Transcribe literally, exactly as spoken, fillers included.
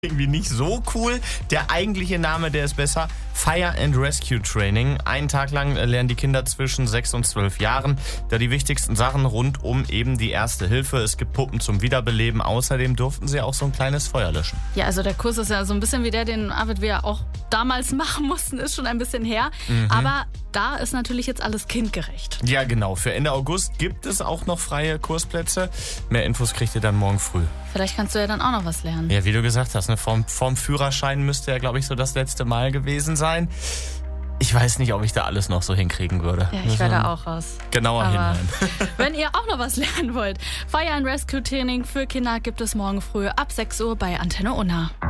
Irgendwie nicht so cool. Der eigentliche Name, der ist besser. Fire and Rescue Training. Einen Tag lang lernen die Kinder zwischen sechs und zwölf Jahren da die wichtigsten Sachen rund um eben die Erste Hilfe. Es gibt Puppen zum Wiederbeleben. Außerdem durften sie auch so ein kleines Feuer löschen. Ja, also der Kurs ist ja so ein bisschen wie der, den Arvid wir auch damals machen mussten, ist schon ein bisschen her. Mhm. Aber da ist natürlich jetzt alles kindgerecht. Ja, genau. Für Ende August gibt es auch noch freie Kursplätze. Mehr Infos kriegt ihr dann morgen früh. Vielleicht kannst du ja dann auch noch was lernen. Ja, wie du gesagt hast, ne, vorm, vorm Führerschein müsste ja, glaube ich, so das letzte Mal gewesen sein. Ich weiß nicht, ob ich da alles noch so hinkriegen würde. Ja, ich wäre da auch raus. Genauer Aber hinhören. wenn ihr auch noch was lernen wollt, Fire and Rescue Training für Kinder gibt es morgen früh ab sechs Uhr bei Antenne Unna.